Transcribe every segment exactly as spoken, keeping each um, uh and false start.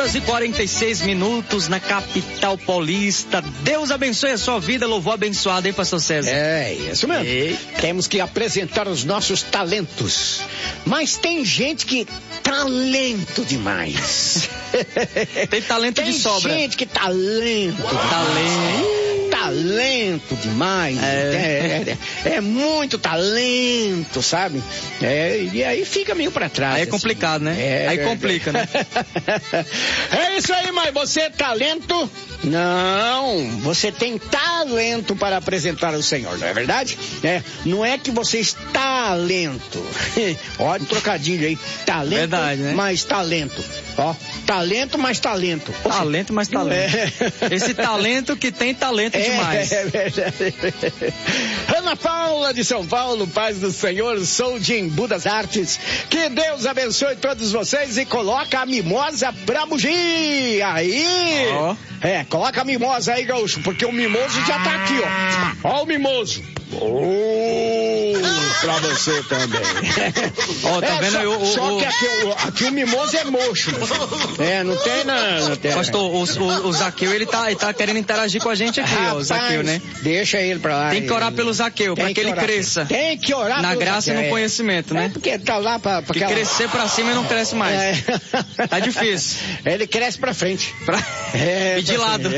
horas e quarenta e seis minutos na capital paulista. Deus abençoe a sua vida, louvor abençoado, hein, pastor César? É, isso mesmo. Ei. Temos que apresentar os nossos talentos. Mas tem gente que talento demais. Tem talento tem de sobra. Tem gente que talento. Talento. Talento demais. É. É, é, é muito talento, sabe? É, e aí fica meio pra trás. Aí é assim. complicado, né? É, aí é, complica, né? É isso aí, mas você é talento? Não, você tem talento para apresentar o Senhor, não é verdade? É, não é que você está lento. Olha o trocadilho aí. Talento, verdade, né? mais talento. Ó, talento mais talento. Talento mais talento. É. Esse talento que tem talento é, demais. É verdade. Ana Paula de São Paulo, paz do Senhor, sou de Embu das Artes. Que Deus abençoe todos vocês e coloca a mimosa pra bugir. Aí. Oh. É, coloca a mimosa aí, gaúcho, porque o mimoso já tá aqui, ó. Ó o mimoso. Oh, pra você também. Ó, oh, tá é, vendo? Só, eu, eu, só eu, que aqui, aqui o mimoso é mocho. É, não tem não. não tem, pastor, o, o, o Zaqueu, ele tá, ele tá querendo interagir com a gente aqui, Rapaz, ó, o Zaqueu, né? Deixa ele pra lá. Tem que orar pelo Zaqueu, pra que ele cresça. Tem que orar na pelo graça Zaqueu, e no é. conhecimento, né? É porque ele tá lá pra... pra que aquela... crescer pra cima e não cresce mais. É. Tá difícil. Ele cresce pra frente. Pra... É, e de lado.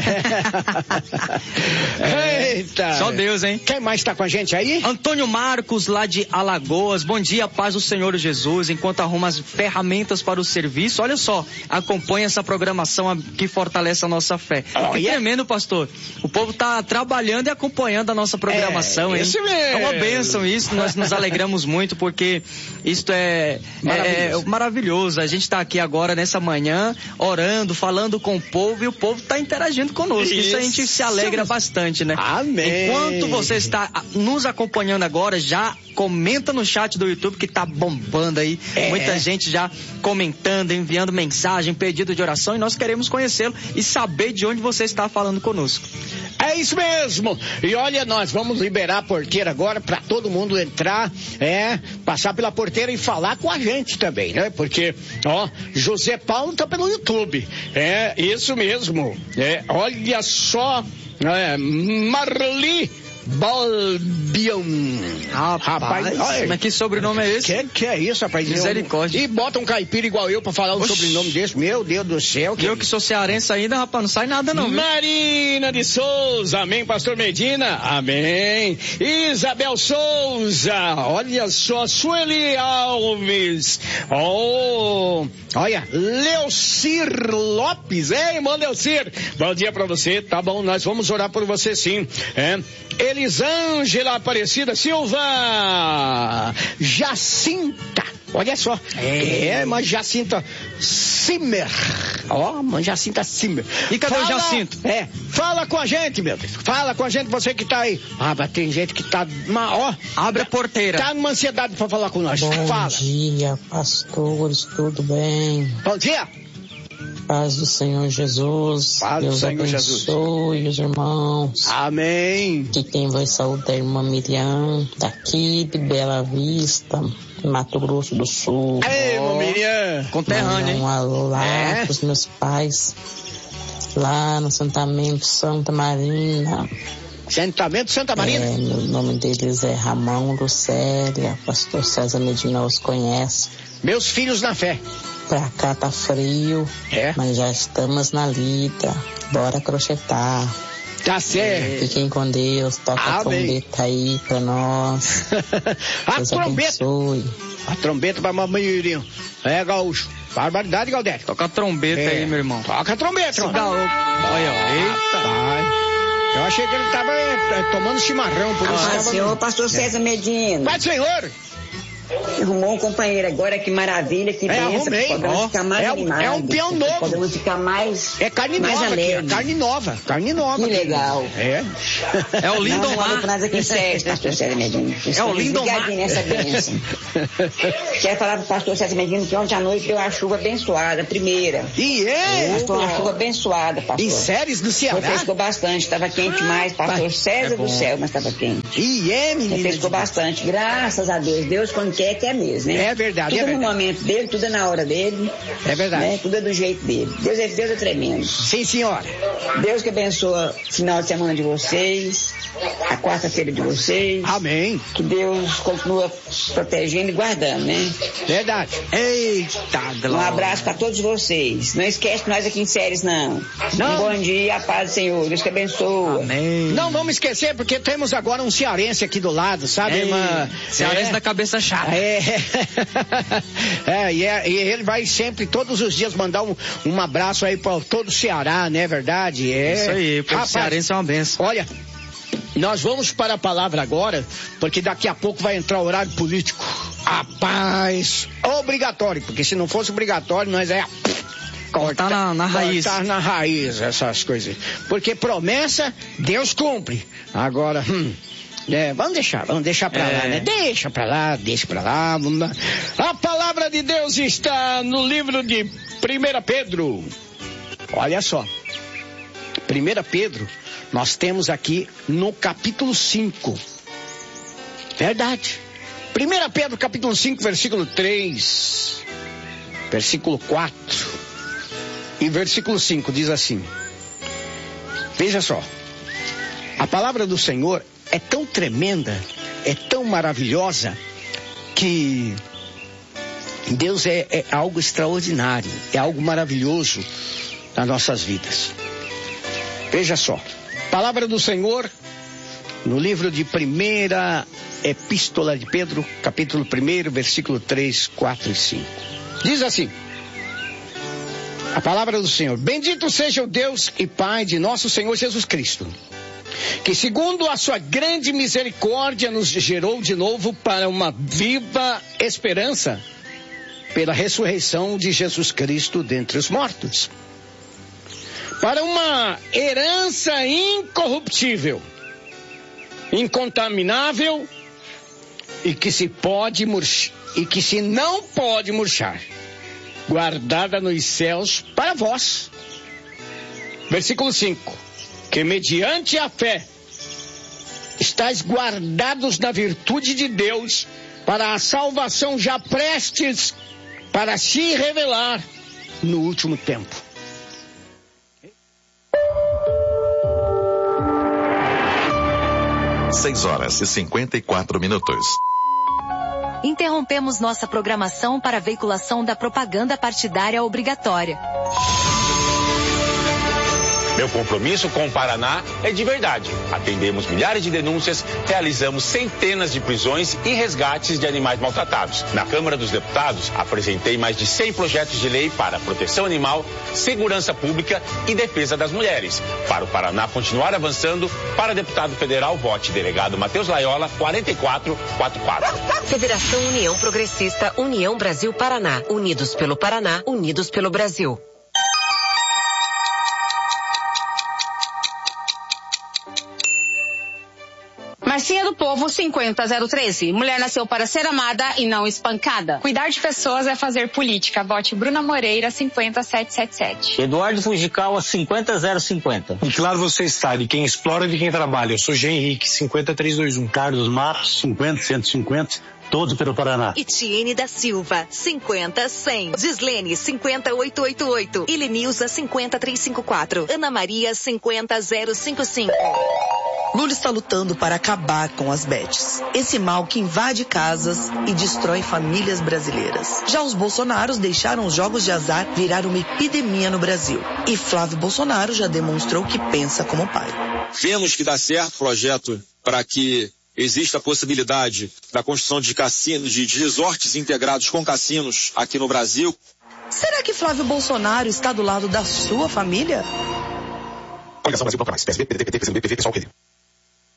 É. Eita. Só Deus, hein? Quem mais tá com a gente aí? Antônio Marcos, lá de Alagoas. Bom dia, paz do Senhor Jesus. Enquanto arruma as ferramentas para o serviço, olha só, acompanha essa programação que fortalece a nossa fé. Oh, que yeah. tremendo, pastor. O povo tá trabalhando e acompanhando a nossa programação, é, hein? Isso mesmo. É uma bênção isso, nós nos alegramos muito, porque isto é maravilhoso. É, é maravilhoso. A gente tá aqui agora, nessa manhã, orando, falando com o povo, e o povo tá interagindo conosco. Isso, isso a gente se alegra bastante, né? Amém. Enquanto você está nos acompanhando agora, já comenta no chat do YouTube, que tá bombando aí. É. Muita gente já comentando, enviando mensagem, pedido de oração, e nós queremos conhecê-lo e saber de onde você está falando conosco. É isso mesmo. E olha, nós vamos liberar a porteira agora para todo mundo entrar, é, passar pela porteira e falar com a gente também, né? Porque, ó, José Paulo tá pelo YouTube. É, isso mesmo. É, olha só, é, Marli Balbion. Rapaz, rapaz olha, mas que sobrenome é esse? Que que é isso, rapaz? Misericórdia. E bota um caipira igual eu pra falar um Oxi. sobrenome desse. Meu Deus do céu. Que... Eu que sou cearense ainda, rapaz, não sai nada não, viu? Marina de Souza, amém, pastor Medina, amém. Isabel Souza, olha só, Sueli Alves, oh, olha, Leocir Lopes, ei, irmão Leocir, bom dia pra você, tá bom, nós vamos orar por você sim, é. Elisângela Aparecida Silva, Jacinta, olha só, é, é uma Jacinta Simmer, ó, oh, uma Jacinta Simmer. E cadê fala, o Jacinto? É, fala com a gente, meu Deus, fala com a gente, você que tá aí. Ah, mas tem gente que tá, uma, ó. Abre a porteira. Tá numa ansiedade pra falar com nós, Bom fala. Bom dia, pastores, tudo bem? Bom dia. Paz do Senhor Jesus. Paz Deus do Senhor abençoe Jesus. Os irmãos. Amém. Que quem vai saúde é a irmã Miriam, daqui de Bela Vista, Mato Grosso do Sul. Ei, irmã Miriam. Conterrânea, hein? Um alô lá é? pros meus pais, lá no assentamento Santa Marina. Assentamento Santa Marina? É, o nome deles é Ramão Lucélia, pastor César Medina os conhece. Meus filhos na fé. Pra cá tá frio, é. Mas já estamos na lida. Bora crochetar. Tá certo. Fiquem com Deus, toca Amém. A trombeta aí pra nós. a Deus trombeta. Abençoe. A trombeta pra mamãe Irinho. É, gaúcho. Barbaridade, Galdério. Toca a trombeta é. aí, meu irmão. Toca a trombeta. Olha, ó. Eita. Vai. Eu achei que ele tava é, tomando chimarrão, por isso ah, tava... senhor, pastor César Medina. Vai, senhor. Arrumou um companheiro agora, que maravilha, que é, benção, podemos ficar mais é, animados. É um peão novo. Podemos ficar mais É carne mais nova alegre. aqui, é carne nova, carne nova. Que aqui. legal. É. É o Lindomar. Nós aqui em Sérgio, pastor César Medina. É o Lindomar. nessa bênção. Quero falar pro pastor César Medina que ontem à noite deu uma chuva abençoada, a primeira. E é? Foi uma chuva abençoada, pastor. Em Séries do Ceará? Refrescou bastante, estava quente mais, pastor ah, César é do céu, mas estava quente. E é, menina. Refrescou bastante, graças a Deus. Deus quando quer, quer é mesmo, né? É verdade, tudo é verdade. no momento dele, tudo é na hora dele. É verdade. Né? Tudo é do jeito dele. Deus é, Deus é tremendo. Sim, senhora. Deus que abençoa o final de semana de vocês, a quarta-feira de vocês. Amém. Que Deus continua protegendo e guardando, né? Verdade. Eita, glória. Um abraço para todos vocês. Não esquece nós aqui em Séries, não. Não. Um bom dia, a paz do Senhor. Deus que abençoa. Amém. Não vamos esquecer, porque temos agora um cearense aqui do lado, sabe, Ei, irmã? cearense é. da cabeça chata. É. é, e é, e ele vai sempre, todos os dias, mandar um, um abraço aí para todo o Ceará, não é verdade? É. Isso aí, porque o cearense é uma benção. Olha, nós vamos para a palavra agora, porque daqui a pouco vai entrar o horário político. Rapaz, obrigatório, porque se não fosse obrigatório, nós é... Cortar na, na raiz. Cortar na raiz, essas coisas. Porque promessa, Deus cumpre. Agora, hum, é, vamos deixar, vamos deixar pra é. lá, né? Deixa pra lá, deixa pra lá. Vamos lá. A palavra de Deus está no livro de primeira Pedro. Olha só. primeira Pedro, nós temos aqui no capítulo cinco. Verdade. primeira Pedro, capítulo cinco, versículo três. Versículo quatro. E versículo cinco diz assim. Veja só. A palavra do Senhor é tão tremenda, é tão maravilhosa, que Deus é, é algo extraordinário, é algo maravilhoso nas nossas vidas. Veja só. Palavra do Senhor no livro de primeira Epístola de Pedro, capítulo um, versículo três, quatro e cinco. Diz assim. A palavra do Senhor. Bendito seja o Deus e Pai de nosso Senhor Jesus Cristo, que segundo a sua grande misericórdia nos gerou de novo para uma viva esperança pela ressurreição de Jesus Cristo dentre os mortos, para uma herança incorruptível, incontaminável e que se pode murchar, e que se não pode murchar, guardada nos céus para vós. Versículo cinco. Que mediante a fé estáis guardados na virtude de Deus para a salvação já prestes para se revelar no último tempo. Seis horas e cinquenta e quatro minutos. Interrompemos nossa programação para a veiculação da propaganda partidária obrigatória. Meu compromisso com o Paraná é de verdade. Atendemos milhares de denúncias, realizamos centenas de prisões e resgates de animais maltratados. Na Câmara dos Deputados, apresentei mais de cem projetos de lei para proteção animal, segurança pública e defesa das mulheres. Para o Paraná continuar avançando, para deputado federal, vote delegado Matheus Laiola, quatro quatro quatro quatro. Federação União Progressista, União Brasil Paraná. Unidos pelo Paraná, unidos pelo Brasil. Marcinha do Povo, cinquenta zero treze. Mulher nasceu para ser amada e não espancada. Cuidar de pessoas é fazer política. Vote Bruna Moreira, cinquenta sete sete sete. Eduardo Fujikawa, cinquenta zero cinquenta. E claro você está, de quem explora e de quem trabalha. Eu sou Jean Henrique, cinquenta três vinte e um. Carlos Matos, cinquenta cento e cinquenta. Todos pelo Paraná. Itiene da Silva, cinquenta cem. Gislene, cinquenta oito oito oito. Ilenilza, cinquenta três cinco quatro. Ana Maria, cinquenta zero cinco cinco. Lula está lutando para acabar com as bets, esse mal que invade casas e destrói famílias brasileiras. Já os bolsonaros deixaram os jogos de azar virar uma epidemia no Brasil. E Flávio Bolsonaro já demonstrou que pensa como pai. Vemos que dá certo o projeto para que existe a possibilidade da construção de cassinos, de resorts integrados com cassinos aqui no Brasil. Será que Flávio Bolsonaro está do lado da sua família? Coligação Brasil Proclamais, P S B, P D T, P T, P C B, P V, Pessoal, P D.